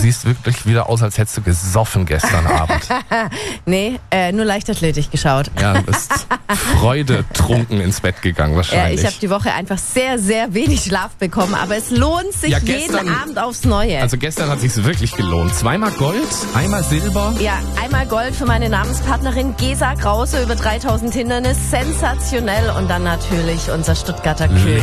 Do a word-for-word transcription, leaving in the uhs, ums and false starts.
siehst wirklich wieder aus, als hättest du gesoffen gestern Abend. Nee, äh, nur Leichtathletik geschaut. Ja, du bist freudetrunken ins Bett gegangen wahrscheinlich. Ja, ich habe die Woche einfach sehr, sehr wenig Schlaf bekommen, aber es lohnt sich Ja, jeden gestern- Abend aufs Neue. Also gestern hat sich's wirklich gelohnt. Zweimal Gold, einmal Silber. Ja, einmal Gold für meine Namenspartnerin Gesa Krause über dreitausend Hindernis, sensationell. Und dann natürlich unser Stuttgarter König.